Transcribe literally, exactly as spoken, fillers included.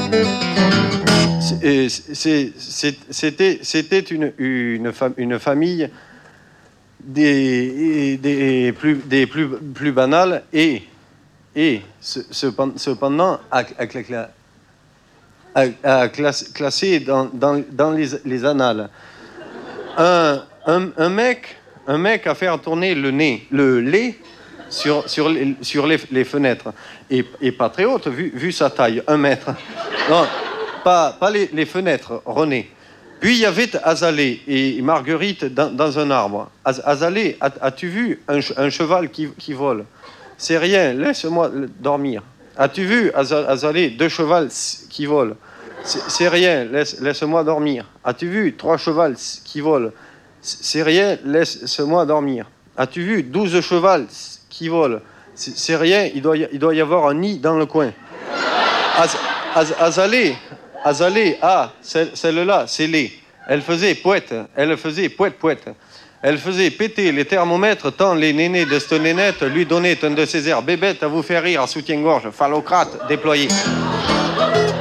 C'était c'était une, une, fam, une famille des, des, plus, des plus, plus banales et, et cependant à, à, à classé dans, dans, dans les, les annales. Un, un, un, mec, un mec a fait tourner le nez, le lait sur, sur, les, sur les, les fenêtres. Et, et pas très haute, vu, vu sa taille, un mètre. Non, pas, pas les, les fenêtres, René. Puis il y avait Azalée et Marguerite dans, dans un arbre. Az, Azalée, as, as-tu vu un, un cheval qui, qui vole? C'est rien, laisse-moi dormir. As-tu vu, Azalée, deux chevals qui volent? C'est rien, laisse, laisse-moi dormir. As-tu vu trois chevals qui volent? C'est rien, laisse-moi dormir. As-tu vu douze chevals qui volent? C'est rien, il doit, y, il doit y avoir un nid dans le coin. Az, Az, Azalée, Azalée, ah, celle-là, c'est les. Elle faisait poète, elle faisait poète, poète. Elle faisait péter les thermomètres tant les nénés de cette nénette lui donnaient un de ces airs bébêtes à vous faire rire à soutien-gorge, phallocrate déployé.